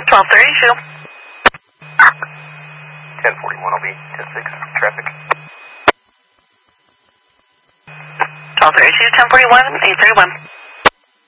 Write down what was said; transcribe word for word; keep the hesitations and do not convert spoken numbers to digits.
twelve thirty-two. ten forty-one, I'll be ten six, traffic. twelve thirty-two, ten forty-one, eight thirty-one.